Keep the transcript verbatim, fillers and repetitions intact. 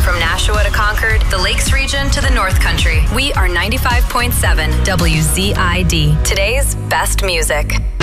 From Nashua to Concord, the Lakes region to the North Country, we are ninety-five point seven W Z I D. Today's best music.